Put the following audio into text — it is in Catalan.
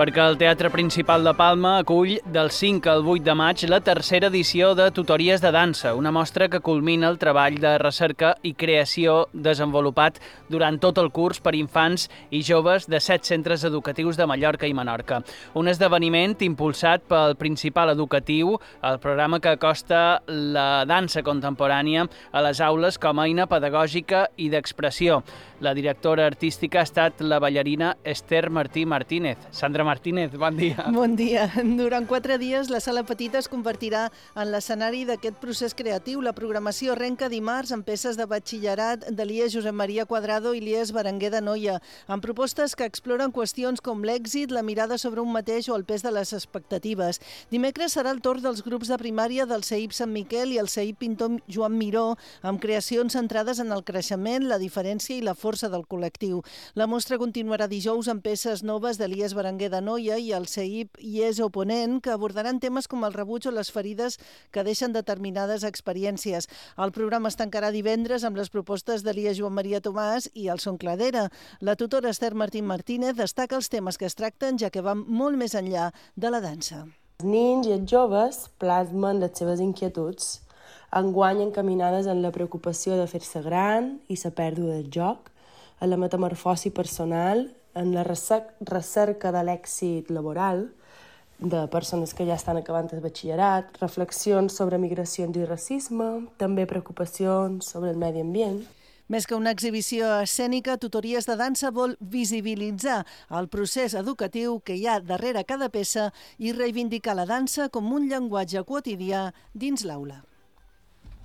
perquè el Teatre Principal de Palma acull del 5 al 8 de maig la tercera edició de Tutories de Dansa, una mostra que culmina el treball de recerca i creació desenvolupat durant tot el curs per infants i joves de 7 centres educatius de Mallorca i Menorca. Un esdeveniment impulsat pel Principal Educatiu, el programa que acosta la dansa contemporània a les aules com a eina pedagògica i d'expressió. La directora artística ha estat la ballarina Esther Martí Martínez. Sandra Martínez, bon dia. Bon dia. Durant 4 dies, la Sala Petita es convertirà en l'escenari d'aquest procés creatiu. La programació arrenca dimarts amb peces de batxillerat de l'IES Josep Maria Cuadrado i l'IES Berenguer d'Anoia, amb propostes que exploren qüestions com l'èxit, la mirada sobre un mateix o el pes de les expectatives. Dimecres serà el torn dels grups de primària del CEIP Sant Miquel i el CEIP Pintor Joan Miró, amb creacions centrades en el creixement, la diferència i la força del col·lectiu. La mostra continuarà dijous amb peces noves de l'IES Berenguer d'Anoia i el CEIP IES Oponent, que abordaran temes com el rebuig o les ferides que deixen determinades experiències. El programa es tancarà divendres amb les propostes de l'IES Joan Maria Tomàs i el Son Cladera. La tutora Esther Martín Martínez destaca els temes que es tracten, ja que van molt més enllà de la dansa. Els nens i els joves plasmen les seves inquietuds, enguany encaminades en la preocupació de fer-se gran i la pèrdua del joc, en la metamorfosi personal, en la recerca de l'èxit laboral de persones que ja estan acabant el batxillerat, reflexions sobre migracions i racisme, també preocupacions sobre el medi ambient. Més que una exhibició escènica, Tutories de Dansa vol visibilitzar el procés educatiu que hi ha darrere cada peça i reivindicar la dansa com un llenguatge quotidià dins l'aula.